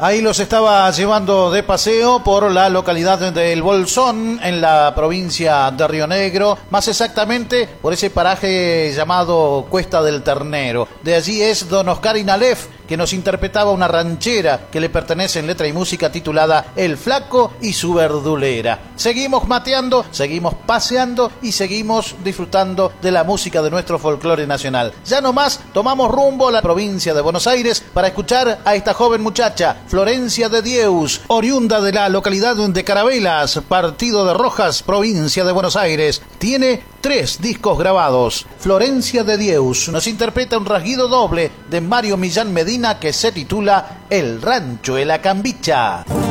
Ahí los estaba llevando de paseo por la localidad del Bolsón, en la provincia de Río Negro, más exactamente por ese paraje llamado Cuesta del Ternero. De allí es don Oscar Inalef, que nos interpretaba una ranchera que le pertenece en letra y música titulada El Flaco y su Verdulera. Seguimos mateando, seguimos paseando y seguimos disfrutando de la música de nuestro folclore nacional. Ya nomás tomamos rumbo a la provincia de Buenos Aires para escuchar a esta joven muchacha, Florencia de Dieus, oriunda de la localidad de Carabelas, partido de Rojas, provincia de Buenos Aires. Tiene 3 discos grabados. Florencia de Dieus nos interpreta un rasguido doble de Mario Millán Medina que se titula El Rancho de la Cambicha.